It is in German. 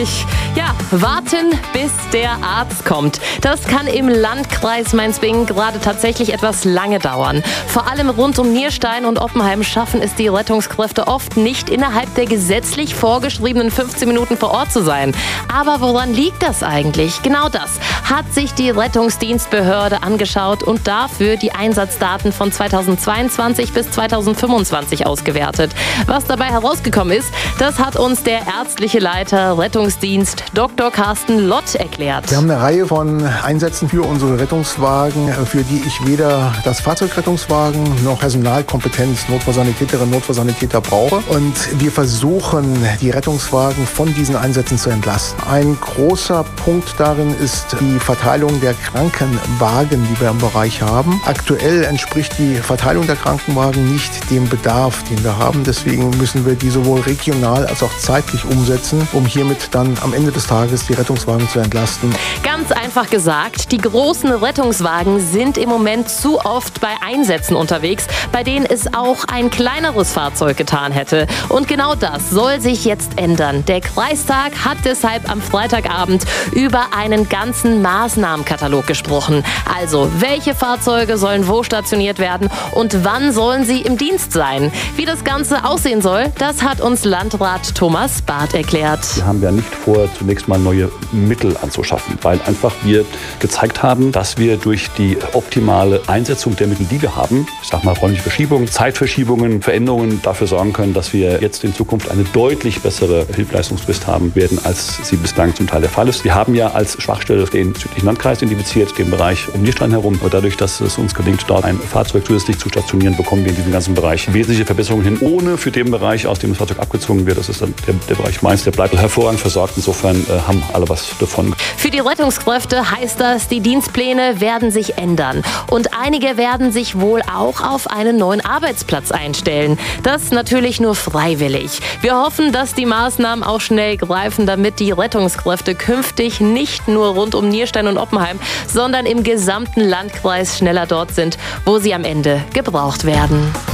nämlich warten, bis der Arzt kommt. Das kann im Landkreis Mainz-Bingen gerade tatsächlich etwas lange dauern. Vor allem rund um Nierstein und Oppenheim schaffen es die Rettungskräfte oft nicht, innerhalb der gesetzlich vorgeschriebenen 15 Minuten vor Ort zu sein. Aber woran liegt das eigentlich? Genau das hat sich die Rettungsdienstbehörde angeschaut und dafür die Einsatzdaten von 2022 bis 2025 ausgewertet. Was dabei herausgekommen ist, das hat uns der ärztliche Leiter Rettungsdienst Dr. Carsten Lott erklärt. Wir haben eine Reihe von Einsätzen für unsere Rettungswagen, für die ich weder das Fahrzeugrettungswagen noch Personalkompetenz, Notfallsanitäterinnen, Notfallsanitäter brauche. Und wir versuchen, die Rettungswagen von diesen Einsätzen zu entlasten. Ein großer Punkt darin ist die Verteilung der Krankenwagen, die wir im Bereich haben. Aktuell entspricht die Verteilung der Krankenwagen nicht dem Bedarf, den wir haben. Deswegen müssen wir die sowohl regional als auch zeitlich umsetzen, um hiermit dann am Ende des Tages die Rettungswagen zu entlasten. Ganz einfach gesagt, die großen Rettungswagen sind im Moment zu oft bei Einsätzen unterwegs, bei denen es auch ein kleineres Fahrzeug getan hätte. Und genau das soll sich jetzt ändern. Der Kreistag hat deshalb am Freitagabend über einen ganzen Maßnahmenkatalog gesprochen. Also, welche Fahrzeuge sollen wo stationiert werden und wann sollen sie im Dienst sein? Wie das Ganze aussehen soll, das hat uns Landrat Thomas Barth erklärt. Wir haben ja nicht vor, zunächst mal neue Mittel anzuschaffen, weil einfach wir gezeigt haben, dass wir durch die optimale Einsetzung der Mittel, die wir haben, ich sag mal räumliche Verschiebungen, Zeitverschiebungen, Veränderungen dafür sorgen können, dass wir jetzt in Zukunft eine deutlich bessere Hilfsleistungsfrist haben werden, als sie bislang zum Teil der Fall ist. Wir haben ja als Schwachstelle den südlichen Landkreis identifiziert, den Bereich um Nierstein herum. Aber dadurch, dass es uns gelingt, dort ein Fahrzeug zusätzlich zu stationieren, bekommen wir in diesem ganzen Bereich wesentliche Verbesserungen hin, ohne für den Bereich, aus dem das Fahrzeug abgezogen wird. Das ist dann der Bereich Mainz, der bleibt hervorragend versorgt. Insofern haben alle was davon. Für die Rettungskräfte heißt das, die Dienstpläne werden sich ändern. Und einige werden sich wohl auch auf einen neuen Arbeitsplatz einstellen. Das natürlich nur freiwillig. Wir hoffen, dass die Maßnahmen auch schnell greifen, damit die Rettungskräfte künftig nicht nur rund um Nierstein und Oppenheim, sondern im gesamten Landkreis schneller dort sind, wo sie am Ende gebraucht werden.